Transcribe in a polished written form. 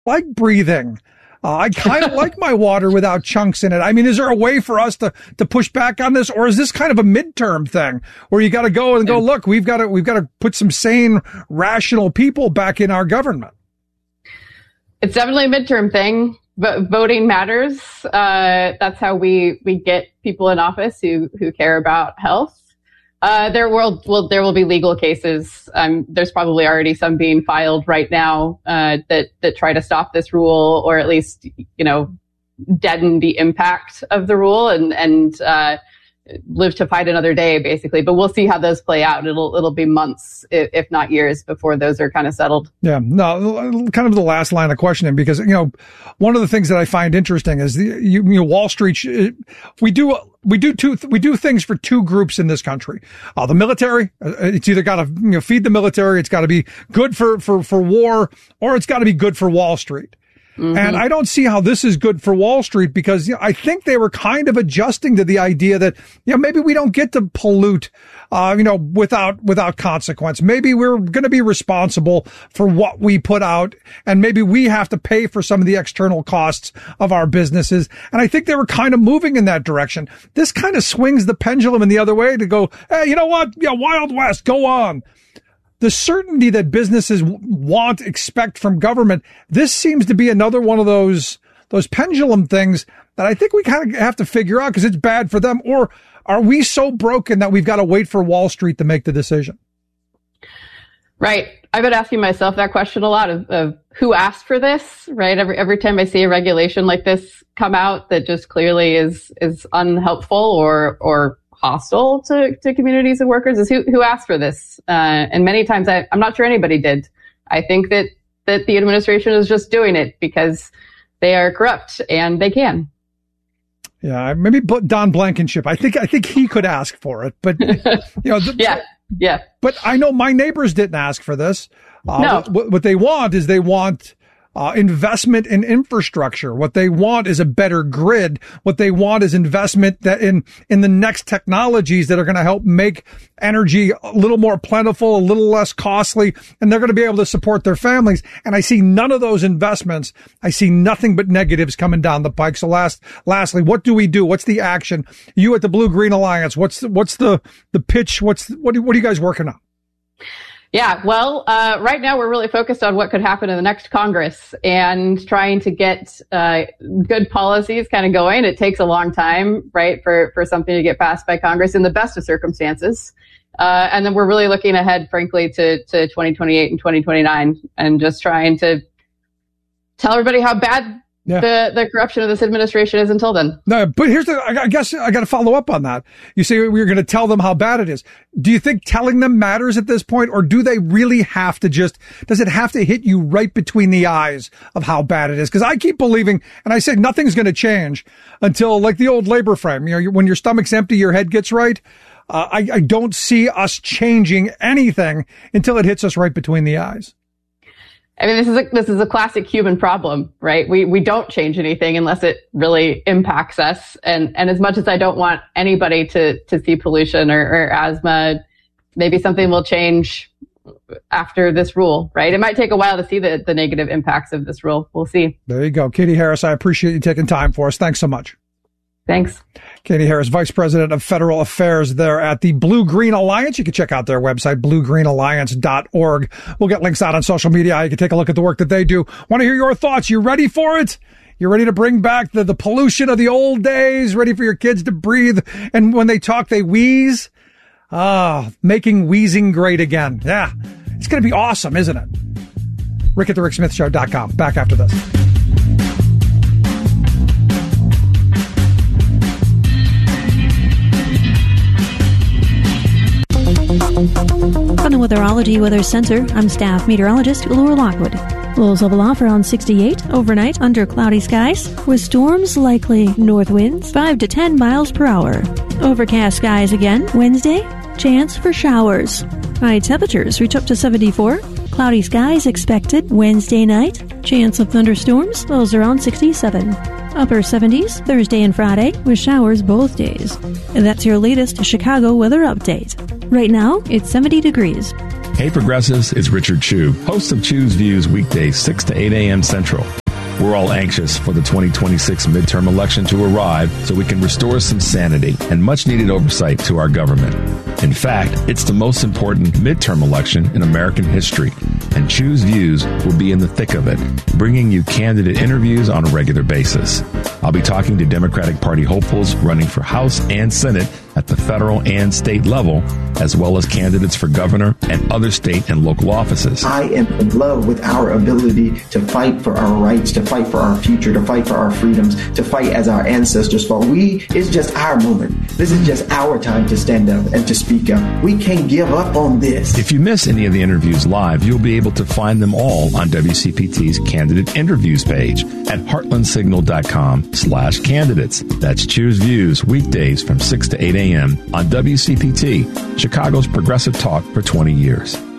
like breathing. I kind of like my water without chunks in it. I mean, is there a way for us to push back on this, or is this kind of a midterm thing where you got to go and go, look, we've got to put some sane, rational people back in our government? It's definitely a midterm thing, but voting matters. That's how we get people in office who care about health. There will be legal cases. There's probably already some being filed right now that try to stop this rule, or at least deaden the impact of the rule and live to fight another day, basically. But we'll see how those play out. It'll be months, if not years, before those are kind of settled. Yeah, no, kind of the last line of questioning, because one of the things that I find interesting is Wall Street. We do things for two groups in this country. The military, it's either got to feed the military, it's got to be good for war, or it's got to be good for Wall Street. Mm-hmm. And I don't see how this is good for Wall Street, because I think they were kind of adjusting to the idea that maybe we don't get to pollute without consequence. Maybe we're going to be responsible for what we put out, and maybe we have to pay for some of the external costs of our businesses. And I think they were kind of moving in that direction. This kind of swings the pendulum in the other way to go, hey, you know what? Yeah, Wild West, go on. The certainty that businesses expect from government, this seems to be another one of those pendulum things that I think we kind of have to figure out, because it's bad for them. Or are we so broken that we've got to wait for Wall Street to make the decision? Right. I've been asking myself that question a lot of who asked for this, right? Every time I see a regulation like this come out that just clearly is unhelpful or hostile to communities of workers, is who asked for this. And many times I'm not sure anybody did. I think that the administration is just doing it because they are corrupt and they can. Yeah, maybe Don Blankenship. I think he could ask for it, but yeah. But I know my neighbors didn't ask for this. No. What they want is investment in infrastructure. What they want is a better grid. What they want is investment that in the next technologies that are going to help make energy a little more plentiful, a little less costly, and they're going to be able to support their families. And I see none of those investments. I see nothing but negatives coming down the pike. So lastly, what do we do? What's the action? You at the Blue Green Alliance, what's the pitch? What are you guys working on? Yeah, well, right now we're really focused on what could happen in the next Congress and trying to get good policies kind of going. It takes a long time, right, for something to get passed by Congress in the best of circumstances. And then we're really looking ahead, frankly, to 2028 and 2029 and just trying to tell everybody how bad the corruption of this administration is until then. No, but I guess I got to follow up on that. You say we're going to tell them how bad it is. Do you think telling them matters at this point, or do they really have to does it have to hit you right between the eyes of how bad it is? Because I keep believing, and I say nothing's going to change until, like the old labor frame, when your stomach's empty, your head gets right. I don't see us changing anything until it hits us right between the eyes. I mean, this is a classic human problem, right? We don't change anything unless it really impacts us. And as much as I don't want anybody to see pollution or asthma, maybe something will change after this rule, right? It might take a while to see the negative impacts of this rule. We'll see. There you go. Katie Harris, I appreciate you taking time for us. Thanks so much. Thanks. Katie Harris, Vice President of Federal Affairs there at the Blue Green Alliance. You can check out their website, bluegreenalliance.org. We'll get links out on social media. You can take a look at the work that they do. Want to hear your thoughts? You ready for it? You ready to bring back the pollution of the old days? Ready for your kids to breathe? And when they talk, they wheeze? Making wheezing great again. Yeah, it's going to be awesome, isn't it? Rick at thericksmithshow.com. Back after this. From the Weatherology Weather Center, I'm staff meteorologist Laura Lockwood. Lows level off around 68 overnight under cloudy skies, with storms likely, north winds 5 to 10 miles per hour. Overcast skies again Wednesday, chance for showers. High temperatures reach up to 74. Cloudy skies expected Wednesday night. Chance of thunderstorms, lows around 67. Upper 70s Thursday and Friday, with showers both days. And that's your latest Chicago weather update. Right now, it's 70 degrees. Hey Progressives, it's Richard Chu, host of Chu's Views weekdays 6 to 8 a.m. Central. We're all anxious for the 2026 midterm election to arrive so we can restore some sanity and much needed oversight to our government. In fact, it's the most important midterm election in American history, and Chu's Views will be in the thick of it, bringing you candidate interviews on a regular basis. I'll be talking to Democratic Party hopefuls running for House and Senate at the federal and state level, as well as candidates for governor and other state and local offices. I am in love with our ability to fight for our rights, to fight for our future, to fight for our freedoms, to fight as our ancestors fought. It's just our moment. This is just our time to stand up and to speak up. We can't give up on this. If you miss any of the interviews live, you'll be able to find them all on WCPT's Candidate Interviews page at heartlandsignal.com/candidates. That's Choose Views weekdays from 6 to 8 a.m. on WCPT, Chicago's progressive talk for 20 years.